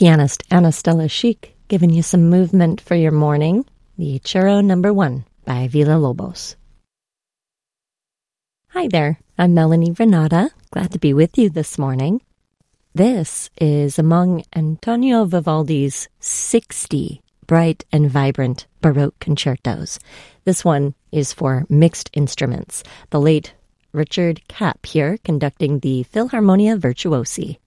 pianist Anna Stella Chic giving you some movement for your morning. The Churro No. 1 by Villa-Lobos. Hi there, I'm Melanie Renata. Glad to be with you this morning. This is among Antonio Vivaldi's 60 bright and vibrant Baroque concertos. This one is for mixed instruments. The late Richard Kapp here conducting the Philharmonia Virtuosi.